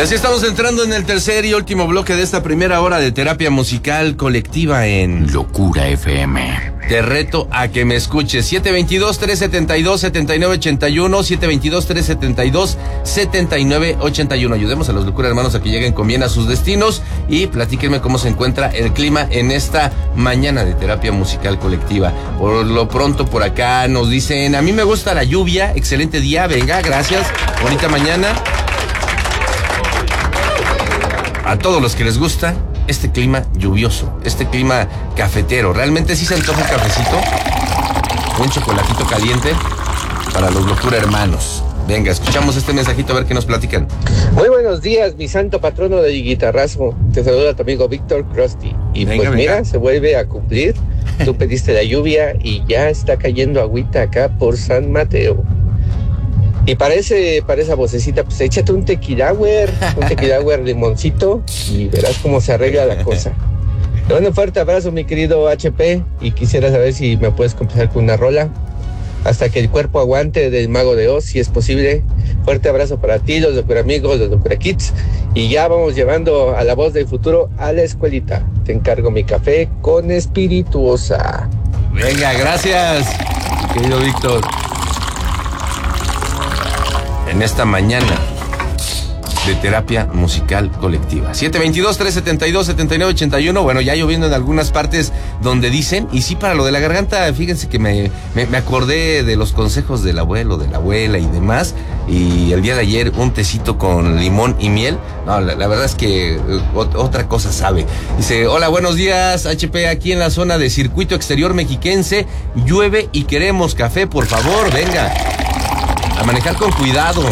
así estamos entrando en el tercer y último bloque de esta primera hora de terapia musical colectiva en Locura FM. Te reto a que me escuches. 722-372-7981, 722-372-7981. Ayudemos a los Locura Hermanos a que lleguen con bien a sus destinos y platíquenme cómo se encuentra el clima en esta mañana de terapia musical colectiva. Por lo pronto, por acá nos dicen, a mí me gusta la lluvia, excelente día, venga, gracias, bonita mañana. A todos los que les gusta este clima lluvioso, este clima cafetero, realmente sí se antoja un cafecito, un chocolatito caliente para los Locura Hermanos. Venga, escuchamos este mensajito a ver qué nos platican. Muy buenos días, mi santo patrono de guitarrazo. Te saluda tu amigo Víctor Krusty. Y venga, pues mira, se vuelve a cumplir. Tú pediste la lluvia y ya está cayendo agüita acá por San Mateo. Y para esa vocecita, pues échate un tequilauer limoncito y verás cómo se arregla la cosa. Te mando un fuerte abrazo, mi querido HP, y quisiera saber si me puedes comenzar con una rola hasta que el cuerpo aguante del Mago de Oz, si es posible. Fuerte abrazo para ti, los Locura Amigos, los Locura Kids, y ya vamos llevando a la voz del futuro a la escuelita. Te encargo mi café con espirituosa. Venga, gracias, querido Víctor. En esta mañana de terapia musical colectiva. 722-372-7981. Bueno, ya lloviendo en algunas partes donde dicen, y sí, para lo de la garganta, fíjense que me acordé de los consejos del abuelo, de la abuela y demás, y el día de ayer un tecito con limón y miel. No, la verdad es que otra cosa sabe. Dice, hola, buenos días, HP, aquí en la zona de Circuito Exterior Mexiquense, llueve y queremos café, por favor, venga. A manejar con cuidado.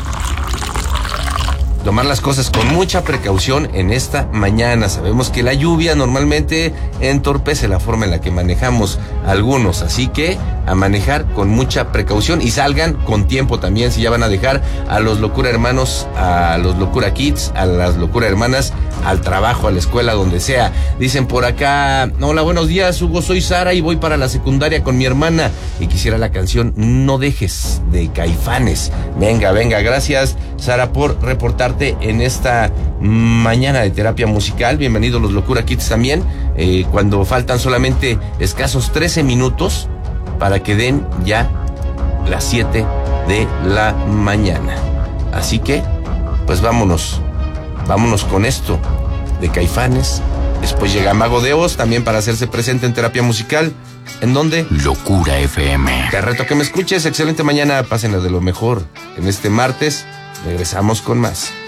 Tomar las cosas con mucha precaución en esta mañana. Sabemos que la lluvia normalmente entorpece la forma en la que manejamos algunos, así que a manejar con mucha precaución y salgan con tiempo también si ya van a dejar a los Locura Hermanos, a los Locura Kids, a las Locura Hermanas, al trabajo, a la escuela, donde sea. Dicen por acá, hola, buenos días, Hugo, soy Sara y voy para la secundaria con mi hermana y quisiera la canción No Dejes de Caifanes. Venga, gracias, Sara, por reportarte en esta mañana de terapia musical. Bienvenidos los Locura Kids también, cuando faltan solamente escasos 13 minutos para que den ya las 7 de la mañana. Así que, pues vámonos con esto de Caifanes. Después llega Mago de Oz también para hacerse presente en terapia musical. ¿En dónde? Locura FM. Te reto a que me escuches. Excelente mañana, pásenla de lo mejor. En este martes regresamos con más.